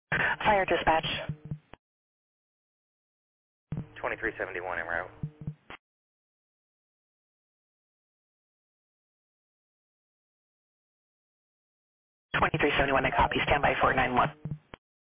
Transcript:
Fire dispatch. 2371 en route. 2371, I copy. Standby 491.